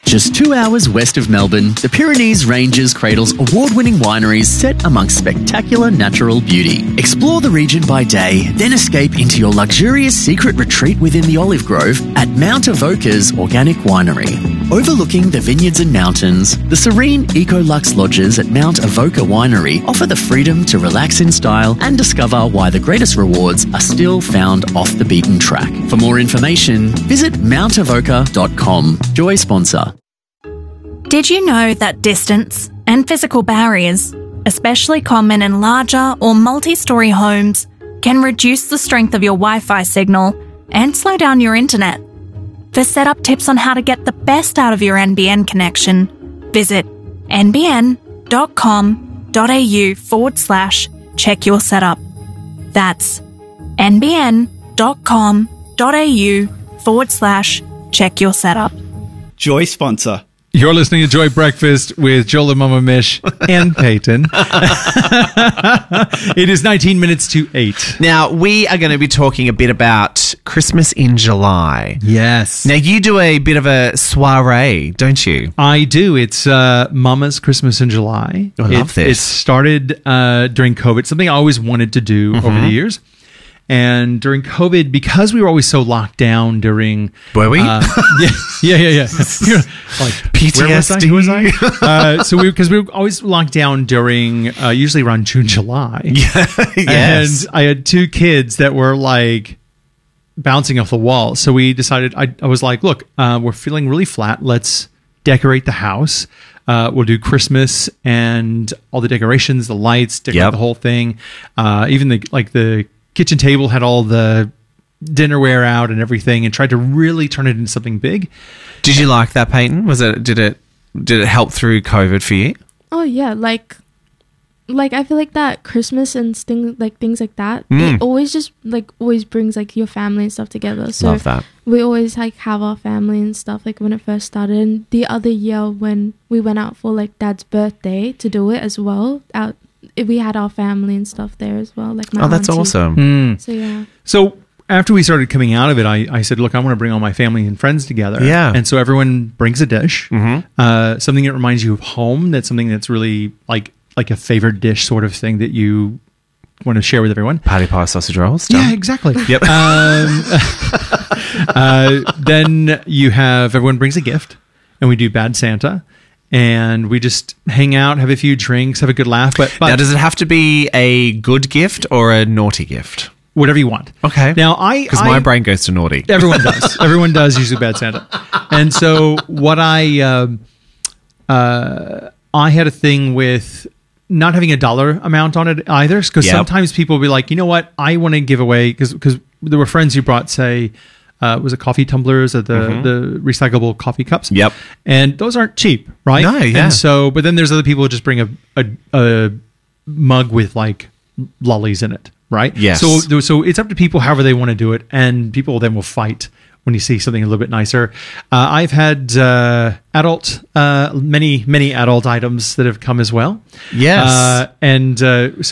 Just 2 hours west of Melbourne, the Pyrenees Ranges cradles award-winning wineries set amongst spectacular natural beauty. Explore the region by day, then escape into your luxurious secret retreat within the olive grove at Mount Avoca's Organic Winery. Overlooking the vineyards and mountains, the serene Ecolux lodges at Mount Avoca Winery offer the freedom to relax in style and discover why the greatest rewards are still found off the beaten track. For more information, visit mountavoca.com. Joy sponsor. Did you know that distance and physical barriers, especially common in larger or multi-storey homes, can reduce the strength of your Wi-Fi signal and slow down your internet? For setup tips on how to get the best out of your NBN connection, visit nbn.com.au/check your setup. That's nbn.com.au/check your setup. Joy sponsor. You're listening to Joy Breakfast with Joel and Mama Mish and Peyton. It is 19 minutes to 8. Now, we are going to be talking a bit about Christmas in July. Yes. Now, you do a bit of a soiree, don't you? I do. It's Mama's Christmas in July. I love It this. started during COVID, something I always wanted to do over the years. And during COVID, because we were always so locked down during... Were we? Yeah. You're like, PTSD. Where was I? Because we were always locked down during, usually around June, July. Yes. And I had 2 kids that were like bouncing off the wall. So we decided, I was like, look, we're feeling really flat. Let's decorate the house. We'll do Christmas and all the decorations, the lights, decorate the whole thing. Even the kitchen table had all the dinnerware out and everything, and tried to really turn it into something big. Did you like that, Peyton? Did it help through COVID for you? Oh yeah, like I feel like that Christmas and things like that. It always just always brings like your family and stuff together. So Love that. we always like have our family and stuff like when it first started. And the other year when we went out for like Dad's birthday to do it as well, we had our family and stuff there as well. Like my that's auntie. awesome. So yeah. So after we started coming out of it, I said, look, I want to bring all my family and friends together. Yeah. And so everyone brings a dish, something that reminds you of home. That's something that's really like a favorite dish sort of thing that you want to share with everyone. Patty pie, sausage rolls. Yeah, exactly. Yep. Then you have everyone brings a gift, and we do Bad Santa. And we just hang out, have a few drinks, have a good laugh. But Now, does it have to be a good gift or a naughty gift? Whatever you want. Okay. Now, because my brain goes to naughty. Everyone does. Everyone does usually Bad Santa. And so what I had a thing with not having a dollar amount on it either, because sometimes people will be like, you know what, I want to give away, because there were friends who brought, say, was it coffee tumblers or the recyclable coffee cups? Yep. And those aren't cheap, right? No, yeah. And so, but then there's other people who just bring a mug with like lollies in it, right? Yes. So it's up to people however they want to do it, and people then will fight when you see something a little bit nicer. I've had many adult items that have come as well. Yes. So